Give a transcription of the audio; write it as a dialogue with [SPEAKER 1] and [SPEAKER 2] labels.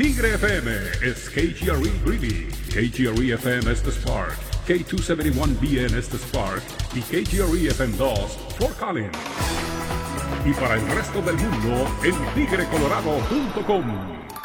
[SPEAKER 1] Tigre FM es KGRE Greeley, KGRE FM es The Spark, K271BN es The Spark y KGRE FM 2 Fort Collins. Y para el resto del mundo en tigrecolorado.com.